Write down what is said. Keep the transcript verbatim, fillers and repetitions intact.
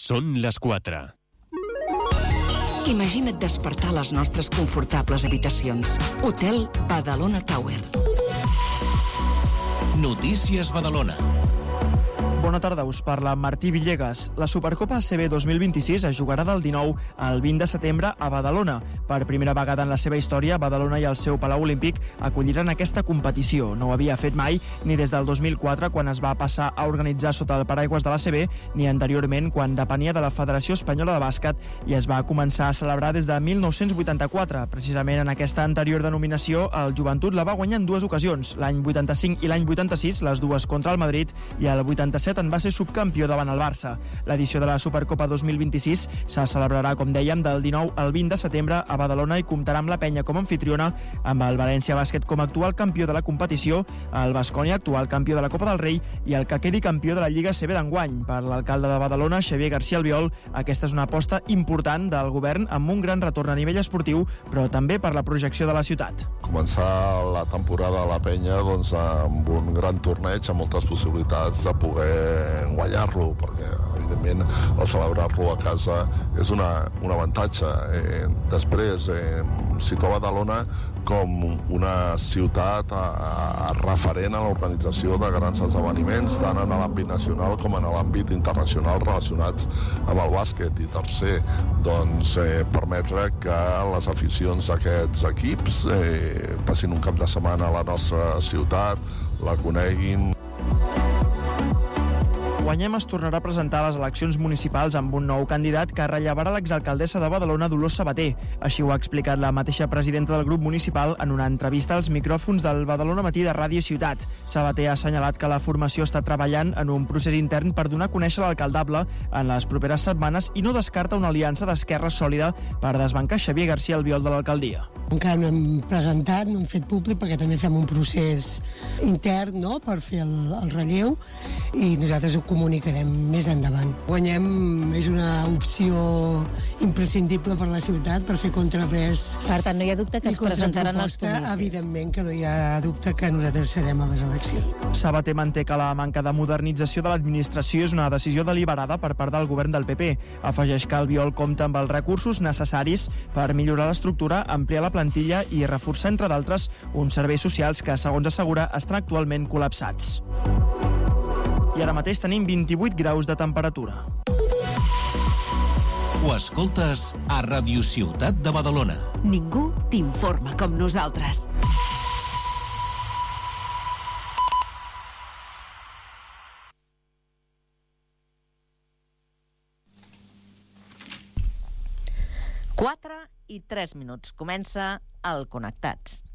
Són les quatre. Imagina't despertar a les nostres confortables habitacions. Hotel Badalona Tower. Notícies Badalona. Bona tarda, us parla Martí Villegas. La Supercopa A C B dos mil vint-i-sis es jugarà del dinou al vint de setembre a Badalona. Per primera vegada en la seva història, Badalona i el seu Palau Olímpic acolliran aquesta competició. No ho havia fet mai, ni des del dos mil quatre, quan es va passar a organitzar sota el paraigües de l'A C B, ni anteriorment, quan depenia de la Federació Espanyola de Bàsquet i es va començar a celebrar des de mil nou-cents vuitanta-quatre. Precisament en aquesta anterior denominació, el Joventut la va guanyar en dues ocasions, l'any vuitanta-cinc i l'any vuitanta-sis, les dues contra el Madrid, i el vuitanta-set en va ser subcampió davant el Barça. L'edició de la Supercopa dos mil vint-i-sis se celebrarà, com dèiem, del dinou al vint de setembre a Badalona i comptarà amb la Penya com a anfitriona, amb el València Bàsquet com a actual campió de la competició, el Baskonia, actual campió de la Copa del Rei, i el que quedi campió de la Lliga A C B d'enguany. Per l'alcalde de Badalona, Xavier García Albiol, aquesta és una aposta important del govern amb un gran retorn a nivell esportiu, però també per la projecció de la ciutat. Començar la temporada a la Penya doncs, amb un gran torneig, amb moltes possibilitats de poder guanyar-lo, perquè evidentment el celebrar-lo a casa és una, un avantatge. Eh, després, eh, situa Badalona com una ciutat a, a referent a l'organització de grans esdeveniments, tant en l'àmbit nacional com en l'àmbit internacional relacionats amb el bàsquet. I tercer, doncs, eh, permetre que les aficions d'aquests equips eh, passin un cap de setmana a la nostra ciutat, la coneguin. Guanyem es tornarà a presentar a les eleccions municipals amb un nou candidat que rellevarà l'exalcaldessa de Badalona, Dolors Sabater. Així ho ha explicat la mateixa presidenta del grup municipal en una entrevista als micròfons del Badalona Matí de Ràdio Ciutat. Sabater ha assenyalat que la formació està treballant en un procés intern per donar a conèixer l'alcaldable en les properes setmanes i no descarta una aliança d'esquerra sòlida per desbancar Xavier García Albiol de l'alcaldia. Encara no hem presentat, no hem fet públic perquè també fem un procés intern, no?, per fer el, el relleu, i nosaltres ho comunicarem més endavant. Guanyem és una opció imprescindible per la ciutat per fer contrapès. Per tant, no hi ha dubte que es presentaran els comicis. Evidentment que no hi ha dubte que nosaltres serem a les eleccions. Sabater manté que la manca de modernització de l'administració és una decisió deliberada per part del govern del P P. Afegeix que Albiol compta amb els recursos necessaris per millorar l'estructura, ampliar la plantilla i reforçar, entre d'altres, uns serveis socials que, segons assegura, estan actualment col·lapsats. I ara mateix tenim vint-i-vuit graus de temperatura. Ho escoltes a Ràdio Ciutat de Badalona. Ningú t'informa com nosaltres. quatre i tres minuts. Comença el Connectats.